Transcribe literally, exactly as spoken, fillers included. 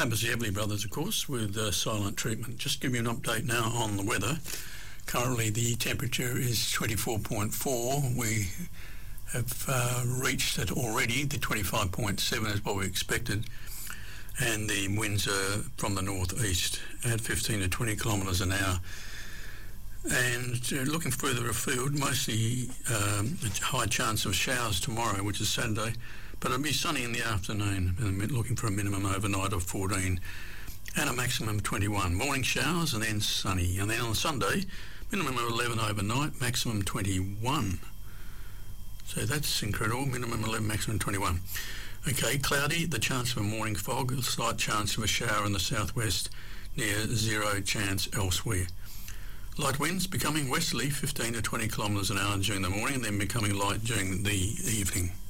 Neighbours, the Everly Brothers, of course, with uh, silent treatment. Just give you an update now on the weather. Currently, the temperature is twenty-four point four. We have uh, reached it already. The twenty-five point seven is what we expected. And the winds are from the northeast at fifteen to twenty kilometres an hour. And uh, looking further afield, mostly um, a high chance of showers tomorrow, which is Saturday, but it'll be sunny in the afternoon, and looking for a minimum overnight of fourteen and a maximum of twenty-one. Morning showers and then sunny. And then on Sunday, minimum of eleven overnight, maximum twenty-one. So that's incredible. Minimum eleven, maximum twenty-one. Okay, cloudy, the chance of a morning fog, a slight chance of a shower in the southwest, near zero chance elsewhere. Light winds becoming westerly, fifteen to twenty kilometres an hour during the morning, and then becoming light during the evening.